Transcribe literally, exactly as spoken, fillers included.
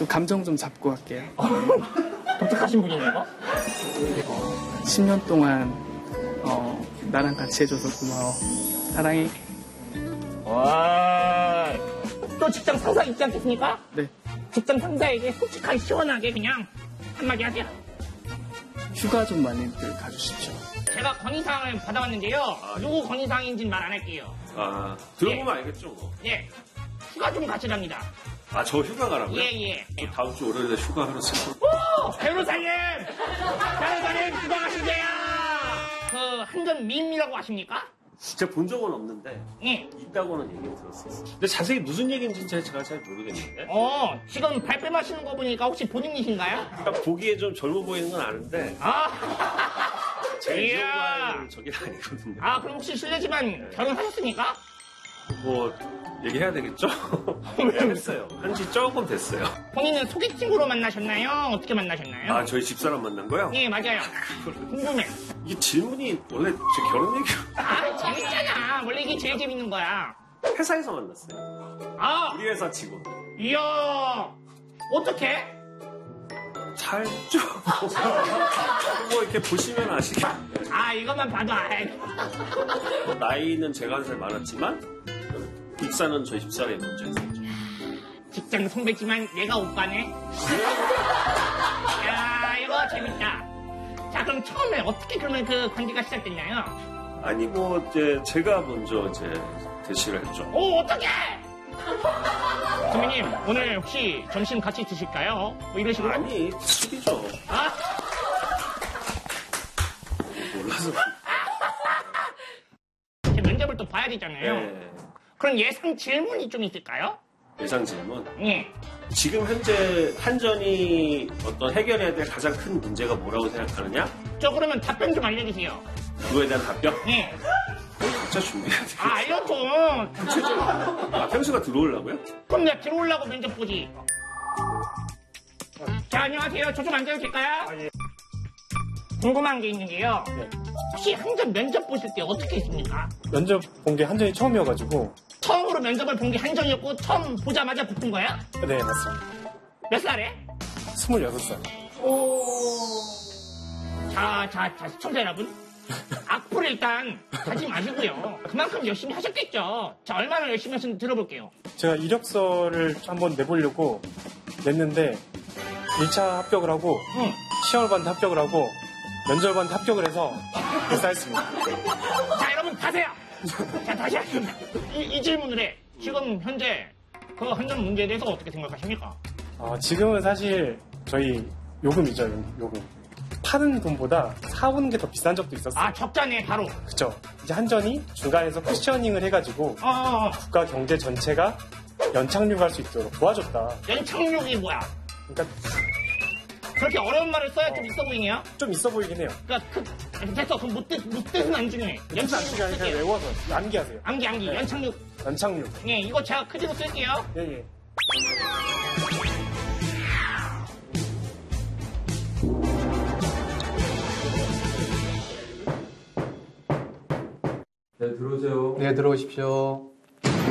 좀 감정 좀 잡고 갈게요. 독특하신 분이네요. 어, 십 년 동안 어, 나랑 같이 해줘서 고마워. 사랑해. 와, 또 직장 상사 있지 않겠습니까? 네. 직장 상사에게 솔직하게 시원하게 그냥 한마디 하세요. 휴가 좀 많이들 가주십시오. 제가 건의사항을 받아왔는데요. 아, 누구 건의사항인지는 말 안 할게요. 아, 들어보면 예. 알겠죠, 뭐. 예. 휴가 좀 가시랍니다. 아, 저 휴가 가라고요? 예, 예. 저 다음 주 월요일에 휴가 하러 가요. 오! 변호사님! 변호사님, 휴가 가신대요! 그, 한전 밈이라고 아십니까? 진짜 본 적은 없는데, 예. 있다고는 얘기 들었었어요. 근데 자세히 무슨 얘기인지 제가 잘 모르겠는데. 어, 지금 발뺌하시는 거 보니까 혹시 본인이신가요? 그러니까 보기에 좀 젊어 보이는 건 아는데, 아! 제 이야. 이용과는 저게 아니거든요. 아, 그럼 혹시 실례지만 결혼하셨습니까? 뭐, 얘기해야 되겠죠? 했어요. 한지 조금 됐어요. 본인은 소개팅으로 만나셨나요? 어떻게 만나셨나요? 아, 저희 집사람 만난 거요? 예, 맞아요. 궁금해. 이게 질문이 원래 제 결혼 얘기로 아, 재밌잖아. 원래 이게 제일 재밌는 거야. 회사에서 만났어요. 아, 우리 회사 직원. 이야. 어떻게? 살죠. 뭐 이렇게 보시면 아시겠네요. 아, 이것만 봐도 알. 나이는 제가 한 살 많았지만 입사는 저희 집사람이 먼저 했었죠. 직장 선배지만 얘가 오빠네. 야, 이거 재밌다. 자, 그럼 처음에 어떻게 그러면 그 관계가 시작됐나요? 아니 뭐 이제 제가 먼저 이제 대시를 했죠. 오, 어떡해! 선배님, 오늘 혹시 점심 같이 드실까요? 뭐 이런 식으로? 아니 술이죠. 아? 몰라서. 제 면접을 또 봐야 되잖아요. 네. 그럼 예상 질문이 좀 있을까요? 예상 질문. 예. 지금 현재 한전이 어떤 해결해야 될 가장 큰 문제가 뭐라고 생각하느냐? 저 그러면 답변 좀 알려주세요. 그거에 대한 답변? 예. 각자 준비해야 돼. 아, 알려줘. 아, 평수가 들어오려고요? 그럼 내가 들어오려고 면접 보지. 자, 안녕하세요. 저 좀 앉아도 될까요? 아, 예. 궁금한 게 있는데요. 네. 혹시 한전 면접 보실 때 어떻게 했습니까? 면접 본 게 한전이 처음이어가지고. 처음으로 면접을 본 게 한전이었고 처음 보자마자 붙은 거야? 네, 맞습니다. 몇 살에? 스물여섯 살. 자, 자, 자, 시청자 여러분. 악플을 일단 하지 마시고요. 그만큼 열심히 하셨겠죠. 자, 얼마나 열심히 하셨는지 들어볼게요. 제가 이력서를 한번 내보려고 냈는데 일 차 합격을 하고 응. 시험을 봤는데 합격을 하고 면접을 봤는데 합격을 해서 입사했습니다. 자, 여러분 가세요. 자, 다시 하겠습니다. 이, 이 질문을 해. 지금 현재 그 한전 문제에 대해서 어떻게 생각하십니까? 아, 지금은 사실 저희 요금이죠, 요금. 파는 돈보다 사오는 게 더 비싼 적도 있었어요. 아, 적자네, 바로. 그쵸. 이제 한전이 중간에서 쿠셔닝을 해가지고 어, 어, 어. 국가 경제 전체가 연착륙할 수 있도록 도와줬다. 연착륙이 뭐야? 그러니까 그렇게 어려운 말을 써야 좀 있어 보이네요? 좀 있어 보이긴 해요. 그니까, 그, 됐어. 그럼 못, 뜻, 못 뜻은 안 중요해. 연착 안 쓰게 그냥 외워서 암기하세요. 암기, 암기. 연착륙. 연착륙. 예, 이거 제가 크기로 쓸게요. 예, 예. 네, 들어오세요. 네, 들어오십시오.